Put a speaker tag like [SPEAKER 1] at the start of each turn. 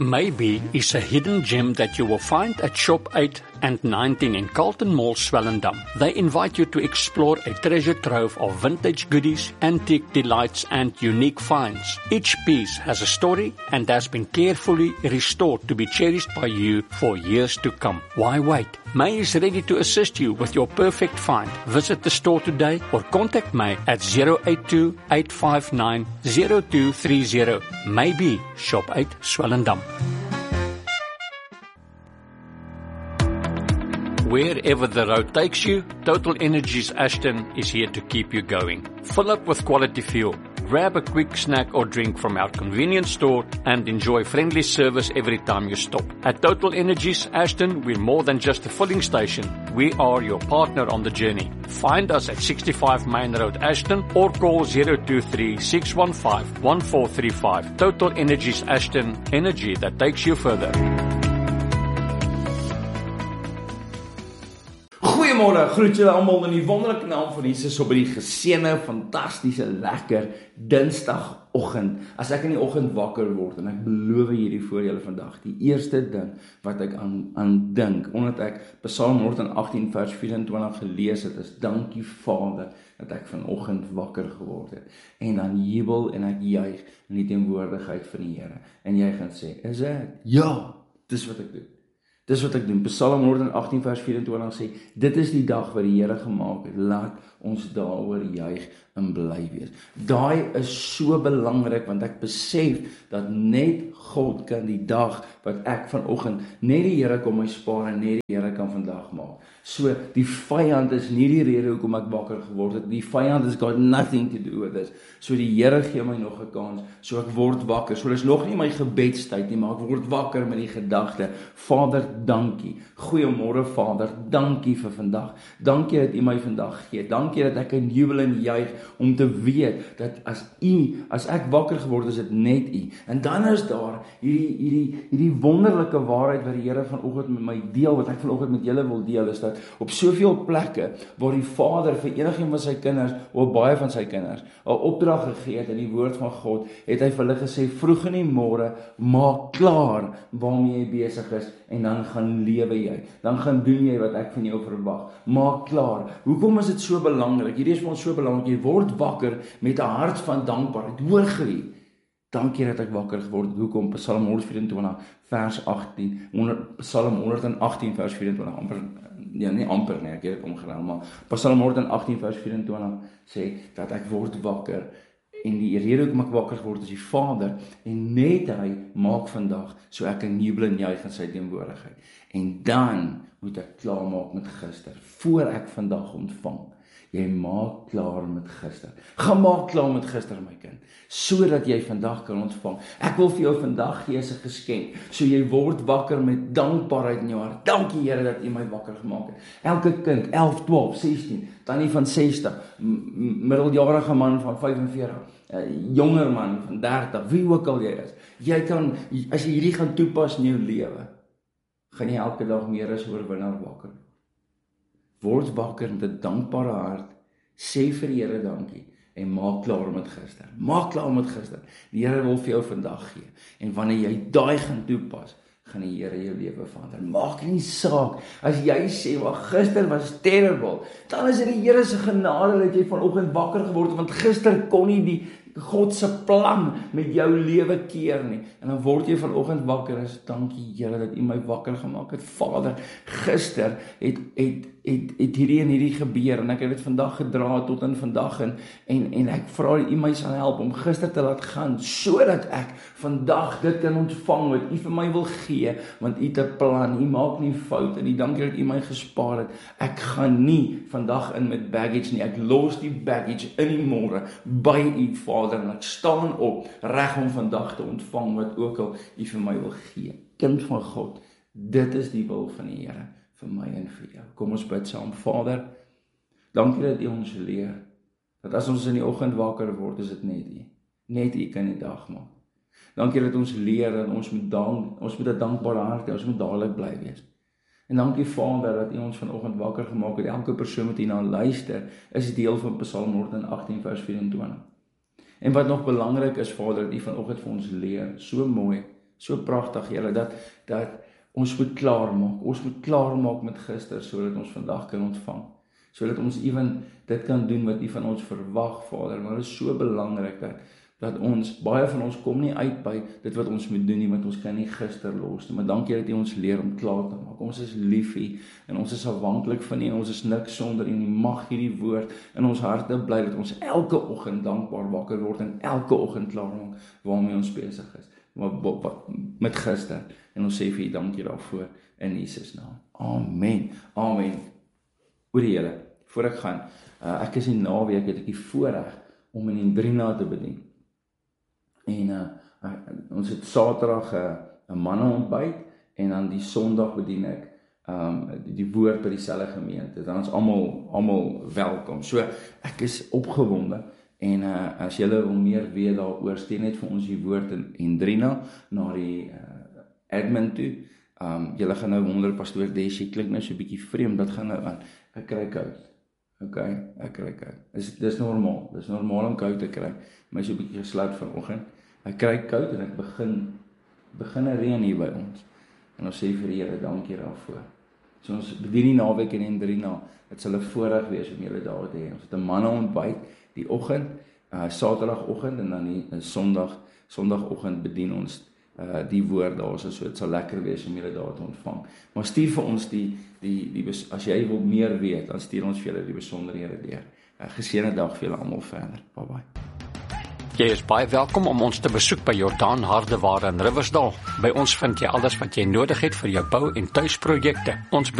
[SPEAKER 1] Maybe is a hidden gem that you will find at Shop 8 and 19 in Carlton Mall, Swellendam. They invite you to explore a treasure trove of vintage goodies, antique delights and unique finds. Each piece has a story and has been carefully restored to be cherished by you for years to come. Why wait? May is ready to assist you with your perfect find. Visit the store today or contact May at 082-859-0230. Maybe Shop 8 Swellendam. Wherever the road takes you, Total Energies Ashton is here to keep you going. Fill up with quality fuel, grab a quick snack or drink from our convenience store, and enjoy friendly service every time you stop. At Total Energies Ashton, we're more than just a filling station. We are your partner on the journey. Find us at 65 Main Road, Ashton, or call 023-615-1435. Total Energies Ashton, energy that takes you further.
[SPEAKER 2] Goeiemôre, groet julle almal in die wonderlike naam van Jesus op die geseënde, fantastiese, lekker Dinsdagoggend. As ek in die oggend wakker word en ek beloof hierdie voor julle vandag, die eerste ding wat ek aan dink, omdat ek Psalm 118 vers 24 gelees het, is dankie Vader dat ek vanoggend wakker geword het. En dan jubel en ek juig in die teenwoordigheid van die Here. En jy gaan sê, is dit? Ja, dis wat ek doen. Dis wat ek doen. Psalm 118 vers 24 sê, dit is die dag wat die Here gemaak het. Laat ons daaroor juig en bly wees. Daai is so belangrik, want ek besef dat net God kan die dag wat ek vanoggend, net die Here kom my spaar en net die Here kan vandag maak. So, die vyand is nie die rede hoekom ek wakker geword het. Die vyand has got nothing to do with this. So die Here gee my nog 'n kans, so ek word wakker. So dis nog nie my gebedstyd nie, maar ek word wakker met die gedagte, Vader, dankie. Goeiemôre Vader, dankie vir vandag. Dankie dat U my vandag gee. Dankie dat ek kan jubel en juig om te weet dat as ek wakker geword is, dit net U. En dan is daar hierdie wonderlike waarheid wat die Here vanoggend met my deel, wat ek vanoggend met julle wil deel, is dat op soveel plekke waar die Vader vir enigeen van sy kinders, of baie van sy kinders, 'n opdrag gegee het in die woord van God, het hy vir hulle gesê, vroeg in die môre, maak klaar waarmee jy besig is, en dan gaan lewe jy, dan gaan doen jy wat ek van jou verwag. Maak klaar. Hoekom is dit so belangrik? Hierdie is vir ons so belangrik. Jy word wakker met 'n hart van dankbaarheid. Hoor gee. Dankie dat ek wakker geword het. Hoekom? Psalm 124 vers 18. Psalm 118 vers 24 amper. Ja, nie amper nie, ek het dit omgeruil, maar Psalm 118 vers 24 sê dat ek word wakker. En die rede hoekom ek wakker geword is die Vader, en net hy maak vandag, so ek kan jubel en juig in sy teenwoordigheid. En dan moet ek klaar maak met gister, voor ek vandag ontvang. Jy maak klaar met gister. Gaan maak klaar met gister, my kind, sodat jy vandag kan ontvang. Ek wil vir jou vandag gee as 'n geskenk, so jy word wakker met dankbaarheid in jou hart. Dankie Here dat U my wakker gemaak het. Elke kind, 11, 12, 16, tannie van 60, middeljarige man van 45, jonger man van 30, wie ook al jy is. Jy kan, as jy hierdie gaan toepas in jou lewe, gaan jy elke dag meer as oorwinnaar wakker. Word wakker met 'n dankbare hart, sê vir die Here dankie, en maak klaar met gister. Maak klaar met gister. Die Here wil vir jou vandag gee. En wanneer jy daai gaan toepas, gaan die Here jou lewe verander. Maak nie saak, as jy sê, "Wag, gister was terrible," dan is dit die Here se genade dat jy vanoggend wakker geword het, want gister kon nie die God se plan met jou lewe keer nie. En dan word jy vanoggend wakker en sê, dankie Here dat U my wakker gemaak het. Vader, gister het hierdie en hierdie gebeur, en ek het dit vandag gedra tot in vandag, en ek vra dat U my sal help om gister te laat gaan, sodat ek vandag dit kan ontvang wat U vir my wil gee, want U het 'n plan, U maak nie foute nie. Dankie dat U my gespaar het. Ek gaan nie vandag in met baggage nie, ek los die baggage in die môre by U, Vader, en ek staan op, reg om vandag te ontvang wat ook al U vir my wil gee. Kind van God, dit is die wil van die Here vir my en vir jou. Kom ons bid saam. Vader, dankie dat U ons leer, dat as ons in die oggend wakker word, is dit net U. Net U kan die dag maak. Dankie dat ons leer, dat ons moet 'n dankbare hart hê, ons moet dadelik bly wees. En dankie Vader dat U ons vanoggend wakker gemaak het. Elke persoon wat hierna luister, is deel van Psalm 118 vers 24. En wat nog belangrik is, Vader, dat U vanoggend vir ons leer, so mooi, So pragtig, Here, dat ons moet klaarmaak. Ons moet klaarmaak met gister, sodat ons vandag kan ontvang. Sodat ons ewen dit kan doen wat U van ons verwag, Vader. Maar dit is so belangrik dat baie van ons kom nie uit by dit wat ons moet doen nie, want ons kan nie gister los nie. Maar dankie dat U ons leer om klaar te maak. Ons is lief U, en ons is afhanklik van U, en ons is niks sonder U nie. Mag hierdie woord in ons harte bly, dat ons elke oggend dankbaar wakker word, en elke oggend klaar maak waarmee ons besig is. Met gister. En ons sê vir U dankie daarvoor, in Jesus naam. Amen. Amen. Oor die Here, voor ek gaan, ek is die naweek, het ek die voorreg om in Indrina te bedien. En ons het Saterdag 'n manneontbyt, en dan die Sondag bedien ek die woord by dieselfde gemeente. Dan is almal welkom. So ek is opgewonde, en as julle wil meer weet daaroor, stuur net vir ons die woord in Indrina na die admin toe. Julle gaan nou wonder, Pastoor Deshi, klink nou so 'n bietjie vreemd, dat gaan nou aan. Ek kry koud. Okay, ek kry koud. Dis normaal. Dis normaal om koud te kry. My so 'n bietjie gesluit vanoggend. Ek kry koud, en ek begin reën hier by ons. En ons sê vir die Here, dankie daarvoor. So ons bedien die naweek in Indrina. Dit sal 'n voorreg wees om julle daar te hê. Ons het 'n manneontbyt die oggend, Saterdagoggend, en dan die Sondagoggend bedien ons die woord daar, so dit sal lekker wees om julle daar te ontvang. Maar stuur vir ons as jy wil meer weet, dan stuur ons vir julle die besonderhede deur. Geseënde dag vir julle almal verder. Bye bye.
[SPEAKER 1] Jy is baie welkom om ons te besoek by Jordaan Hardeware in Riversdal. By ons vind jy alles wat jy nodig het vir jou bou- en tuisprojekte. Ons